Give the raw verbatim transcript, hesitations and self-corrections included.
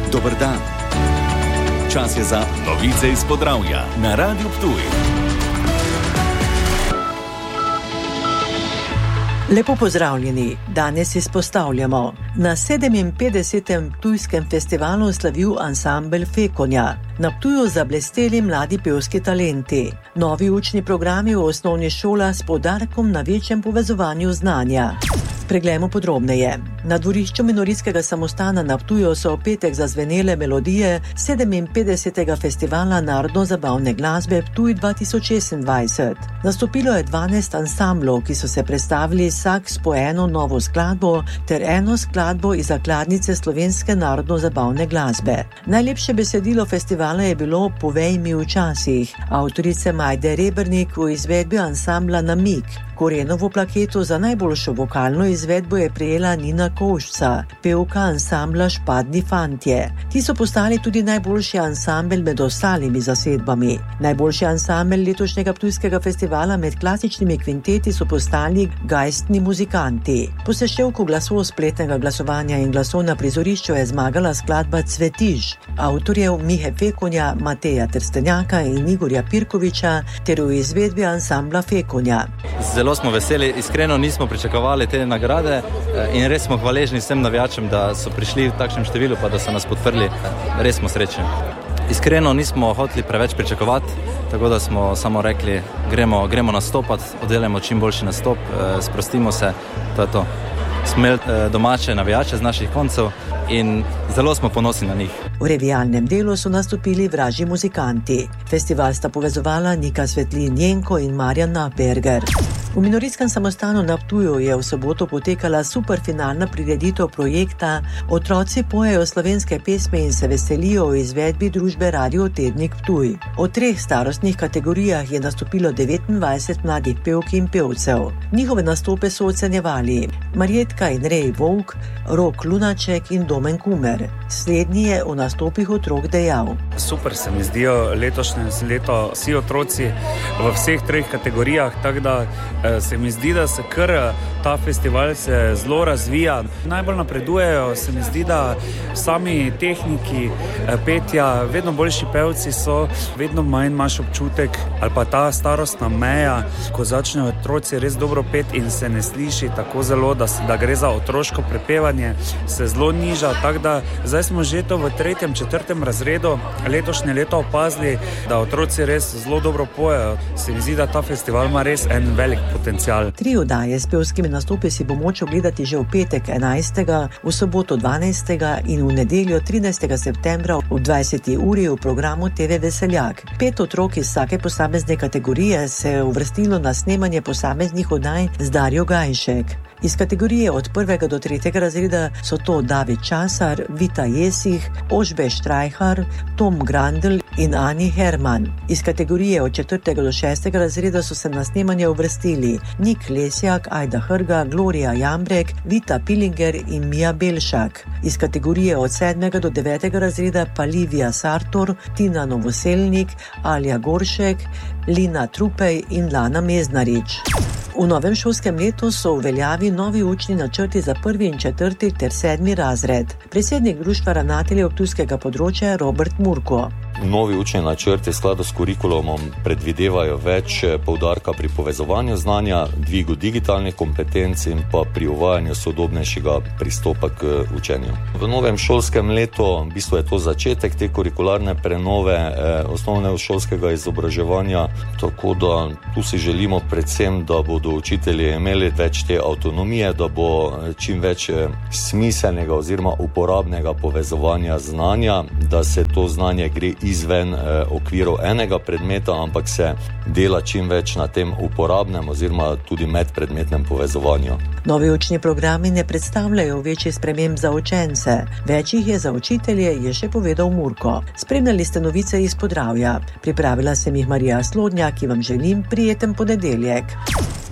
Dober dan. Čas je za novice iz Podravja na Radiu Ptuj. Lepo pozdravljeni. Danes izpostavljamo. Na sedeminpetdesetem Ptujskem festivalu slavil ansambel Fekonja. Na Ptuju zablesteli mladi pevski talenti. Novi učni programi v osnovnih šolah s poudarkom na večjem povezovanju znanja. Preglejmo podrobneje. Na dvorišču minoritskega samostana na Ptuju so v petek zazvenele melodije sedeminpetdesetega festivala narodno-zabavne glasbe Ptuj dva tisoč šestindvajset. Nastopilo je dvanajst ansamblov, ki so se predstavili vsak s po eno novo skladbo ter eno skladbo iz zakladnice slovenske narodno-zabavne glasbe. Najlepše besedilo festivala je bilo Povej mi včasih, avtorice Majde Rebernik v izvedbi ansambla Namig. Korenovo plaketo za najboljšo vokalno izvedbo je prejela Nina Kovšca, pevka ansambla Špadni fantje. Ti so postali tudi najboljši ansambel med ostalimi zasedbami. Najboljši ansambel letošnjega Ptujskega festivala med klasičnimi kvinteti so postali Geistni muzikanti. Po seštevku glasov spletnega glasovanja in glasov na prizorišču je zmagala skladba Cvetiž, avtorjev Mihe Fekonja, Mateja Trstenjaka in Igorja Pirkoviča ter v izvedbi ansambla Fekonja. Zelo smo veseli, iskreno nismo pričakovali te nagrade in res smo hvaležni vsem navijačem, da so prišli v takšnem številu, pa da so nas podprli. Res smo srečni. Iskreno nismo hoteli preveč pričakovati, tako da smo samo rekli, gremo, gremo nastopati, oddelamo čim boljši nastop, sprostimo se, to je to. Smo imeli domače navijače z naših koncev in zelo smo ponosni na njih. V revijalnem delu so nastopili Vražji muzikanti. Festival sta povezovala Nika Svetlin Jenko in Marjan Naperger. V minoritskem samostanu na Ptuju je v soboto potekala superfinalna prireditev projekta Otroci pojejo slovenske pesmi in se veselijo v izvedbi družbe Radio Tednik Ptuj. V treh starostnih kategorijah je nastopilo devetindvajset mladih pevk in pevcev. Njihove nastope so ocenjevali Marjetka in Rej Volk, Rok Lunaček in Domen Kumer. Slednji je o nastopih otrok dejal. Super se mi zdijo letošnje leto vsi otroci v vseh treh kategorijah, tako da se mi zdi, da se kar ta festival se zelo razvija. Najbolj napredujejo, se mi zdi, da sami tehniki petja, vedno boljši pevci so, vedno manj imaš občutek, ali pa ta starostna meja, ko začnejo otroci res dobro peti in se ne sliši tako zelo, da, da gre za otroško prepevanje, se zelo niža, tako da zdaj smo že to v tretjem, četrtem razredu letošnje leto opazili, da otroci res zelo dobro pojejo. Se mi zdi, da ta festival ima res en velik potencial. Tri oddaje s pevskimi nastopi si bo moč ogledati že v petek enajstega, v soboto dvanajstega in v nedeljo trinajstega septembra v dvajseti uri v programu T V Veseljak. Pet otrok iz vsake posamezne kategorije se je uvrstilo na snemanje posameznih oddaj z Darjo Gajšek. Iz kategorije od prvega do tretjega razreda so to David Časar, Vita Jesih, Ožbe Štrajhar, Tom Grandl in Ani Herman. Iz kategorije od četrtega do šestega razreda so se na snemanje uvrstili Nik Lesjak, Ajda Hrga, Gloria Jambrek, Vita Pilinger in Mija Belšak. Iz kategorije od sedmega do devetega razreda pa Livija Sartor, Tina Novoselnik, Alja Goršek, Lina Trupej in Lana Meznarič. V novem šolskem letu so v veljavi novi učni načrti za prvi in četrti ter sedmi razred. Predsednik društva ravnateljev ptujskega področja Robert Murko. Novi učni načrti v skladu s kurikulumom predvidevajo več poudarka pri povezovanju znanja, dvigu digitalnih kompetenc in pa pri uvajanju sodobnejšega pristopa k učenju. V novem šolskem letu, v bistvu je to začetek te kurikularne prenove eh, osnovnega šolskega izobraževanja, tako da tu si želimo predvsem, da bodo učitelji imeli več te avtonomije, da bo čim več smiselnega oziroma uporabnega povezovanja znanja, da se to znanje gre izven eh, okvirov enega predmeta, ampak se dela čim več na tem uporabnem oziroma tudi medpredmetnem povezovanju. Novi učni programi ne predstavljajo večjih sprememb za učence. Več jih je za učitelje, je še povedal Murko. Spremljali ste novice iz Podravja. Pripravila sem jih Marija Slodnjak, ki vam želim prijeten ponedeljek.